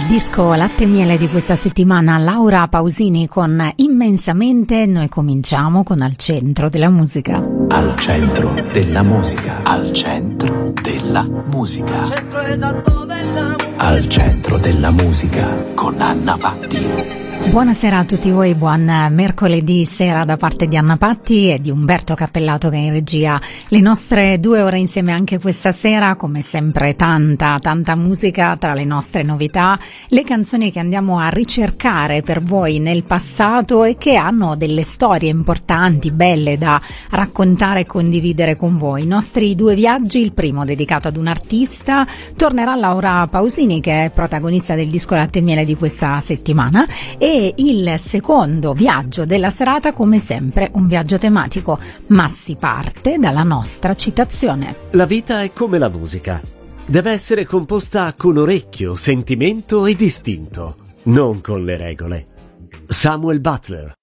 Disco Latte e Miele di questa settimana, Laura Pausini con Immensamente. Noi cominciamo con Al centro della musica. Al centro della musica. Al centro della musica. Al centro della musica con Anna Patti. Buonasera a tutti voi, buon mercoledì sera da parte di Anna Patti e di Umberto Cappellato che è in regia. Le nostre 2 ore insieme anche questa sera, come sempre tanta musica tra le nostre novità, le canzoni che andiamo a ricercare per voi nel passato e che hanno delle storie importanti, belle da raccontare e condividere con voi. I nostri 2 viaggi, il primo dedicato ad un artista, tornerà Laura Pausini che è protagonista del disco Latte e Miele di questa settimana, e il secondo viaggio della serata, come sempre, un viaggio tematico, ma si parte dalla nostra citazione. La vita è come la musica. Deve essere composta con orecchio, sentimento ed istinto, non con le regole. Samuel Butler.